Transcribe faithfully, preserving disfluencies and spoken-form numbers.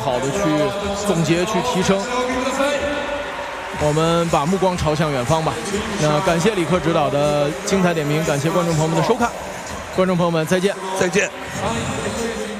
好的去总结、去提升。我们把目光朝向远方吧。那感谢李克指导的精彩点评，感谢观众朋友们的收看。观众朋友们，再见， 再见。